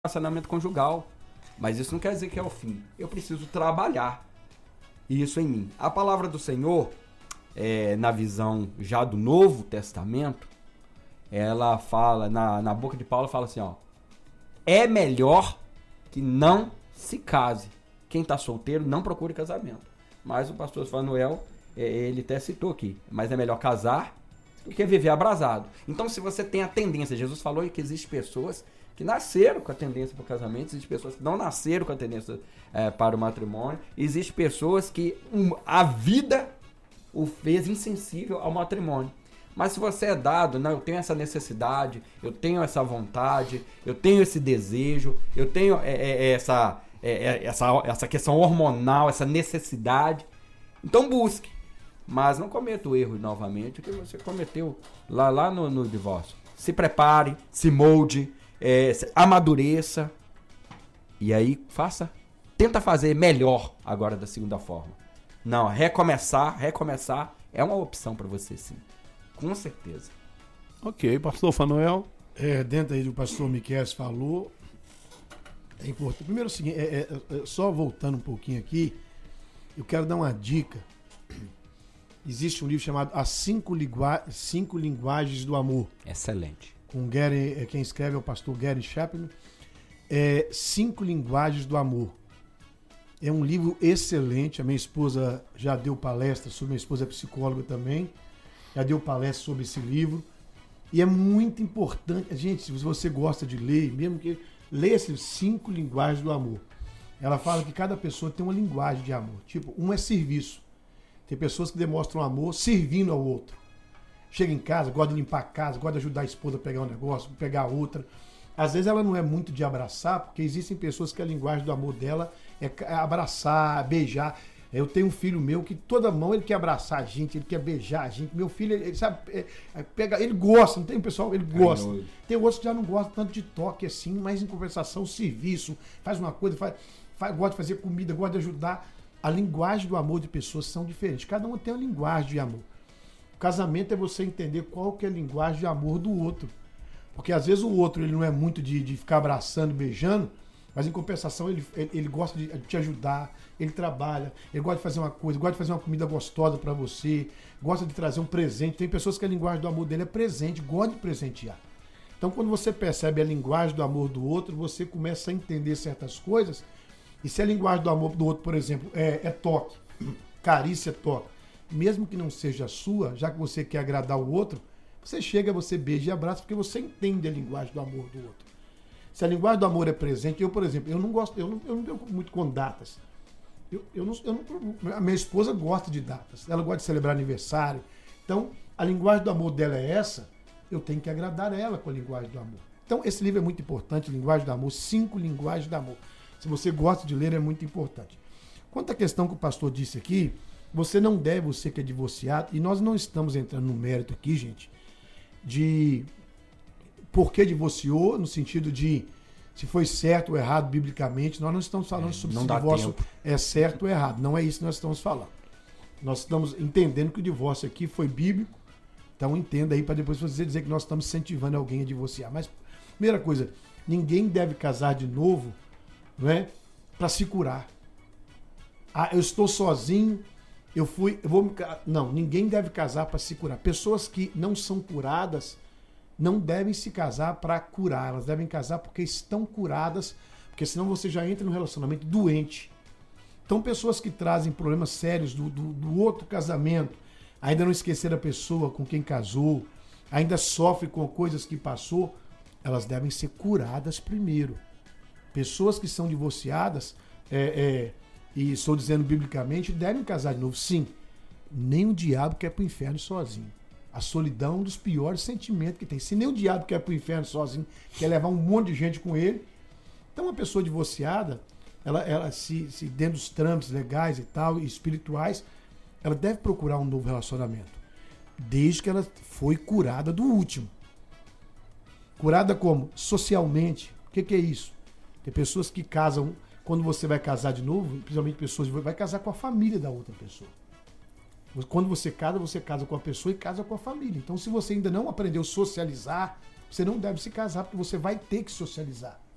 relacionamento conjugal. Mas isso não quer dizer que é o fim. Eu preciso trabalhar isso em mim. A palavra do Senhor, na visão já do Novo Testamento, ela fala, na boca de Paulo, fala assim, ó, é melhor que não se case. Quem está solteiro não procure casamento. Mas o pastor Fanuel, ele até citou aqui, mas é melhor casar do que viver abrasado. Então, se você tem a tendência, Jesus falou que existem pessoas que nasceram com a tendência para o casamento, existem pessoas que não nasceram com a tendência para o matrimônio, existem pessoas que a vida o fez insensível ao matrimônio. Mas se você é dado, não, eu tenho essa necessidade, eu tenho essa vontade, eu tenho esse desejo, eu tenho essa questão hormonal, essa necessidade, então busque. Mas não cometa o erro novamente que você cometeu lá no divórcio. Se prepare, se molde, amadureça. E aí tenta fazer melhor agora da segunda forma. Não, recomeçar é uma opção para você, sim. Com certeza. Ok, pastor Fanuel. Dentro aí do pastor Miquel falou, é importante. Primeiro é o seguinte, só voltando um pouquinho aqui, eu quero dar uma dica. Existe um livro chamado As 5 Linguagens do Amor. Excelente. Com Gary, quem escreve é o pastor Gary Chapman. 5 Linguagens do Amor. É um livro excelente. A minha esposa já deu palestra sobre, minha esposa é psicóloga também, já deu palestra sobre esse livro. E é muito importante, gente, se você gosta de ler, mesmo que leia esses 5 Linguagens do Amor. Ela fala que cada pessoa tem uma linguagem de amor. Tipo, um é serviço. Tem pessoas que demonstram amor servindo ao outro. Chega em casa, gosta de limpar a casa, gosta de ajudar a esposa a pegar um negócio, pegar outra. Às vezes ela não é muito de abraçar, porque existem pessoas que a linguagem do amor dela é abraçar, beijar. Eu tenho um filho meu que toda mão ele quer abraçar a gente, ele quer beijar a gente. Meu filho, ele sabe, ele gosta, não tem pessoal, ele gosta. Tem outros que já não gostam tanto de toque assim, mas em compensação, serviço, faz uma coisa, gosta de fazer comida, gosta de ajudar. A linguagem do amor de pessoas são diferentes. Cada um tem uma linguagem de amor. O casamento é você entender qual que é a linguagem de amor do outro. Porque às vezes o outro ele não é muito de ficar abraçando, beijando, mas em compensação ele gosta de te ajudar, ele trabalha, ele gosta de fazer uma coisa, gosta de fazer uma comida gostosa para você, gosta de trazer um presente. Tem pessoas que a linguagem do amor dele é presente, gosta de presentear. Então quando você percebe a linguagem do amor do outro, você começa a entender certas coisas. E se a linguagem do amor do outro, por exemplo, é toque, carícia é toque, mesmo que não seja a sua, já que você quer agradar o outro, você chega, você beija e abraça, porque você entende a linguagem do amor do outro. Se a linguagem do amor é presente, eu, por exemplo, eu não preocupo muito com datas. A minha esposa gosta de datas, ela gosta de celebrar aniversário. Então, a linguagem do amor dela é essa, eu tenho que agradar ela com a linguagem do amor. Então, esse livro é muito importante, Linguagem do Amor, 5 Linguagens do Amor. Se você gosta de ler, é muito importante. Quanto à questão que o pastor disse aqui, você que é divorciado, e nós não estamos entrando no mérito aqui, gente, de por que divorciou, no sentido de se foi certo ou errado biblicamente. Nós não estamos falando sobre se o divórcio é certo ou errado. Não é isso que nós estamos falando. Nós estamos entendendo que o divórcio aqui foi bíblico. Então entenda aí para depois você dizer que nós estamos incentivando alguém a divorciar. Mas, primeira coisa, ninguém deve casar de novo, não é, para se curar. Eu estou sozinho, Não, ninguém deve casar para se curar. Pessoas que não são curadas não devem se casar para curar. Elas devem casar porque estão curadas, porque senão você já entra num relacionamento doente. Então, pessoas que trazem problemas sérios do outro casamento, ainda não esqueceram a pessoa com quem casou, ainda sofre com coisas que passou, elas devem ser curadas primeiro. Pessoas que são divorciadas, e estou dizendo biblicamente, devem casar de novo. Sim, nem o diabo quer para o inferno sozinho. A solidão é um dos piores sentimentos que tem. Se nem o diabo quer para o inferno sozinho, quer levar um monte de gente com ele. Então, uma pessoa divorciada, ela se dentro dos trâmites legais e tal, e espirituais, ela deve procurar um novo relacionamento. Desde que ela foi curada do último. Curada como? Socialmente. O que é isso? Tem pessoas que casam, quando você vai casar de novo, principalmente pessoas que vai casar com a família da outra pessoa. Quando você casa com a pessoa e casa com a família. Então, se você ainda não aprendeu a socializar, você não deve se casar, porque você vai ter que socializar.